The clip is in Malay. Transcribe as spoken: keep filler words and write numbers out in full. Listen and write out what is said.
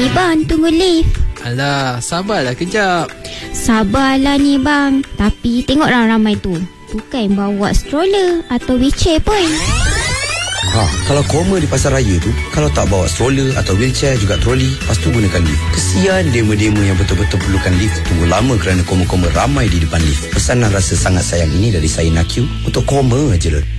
Ni bang, tunggu lift. Alah, sabarlah kejap. Sabarlah ni bang. Tapi tengok ramai-ramai tu, bukan bawa stroller atau wheelchair pun. Ha, kalau koma di pasar raya tu, kalau tak bawa stroller atau wheelchair juga troli, lepas tu gunakan lift. Kesian demo-demo yang betul-betul perlukan lift tunggu lama kerana koma-koma ramai di depan lift. Pesanan rasa sangat sayang ini dari saya Nakyu untuk koma aja, Lord.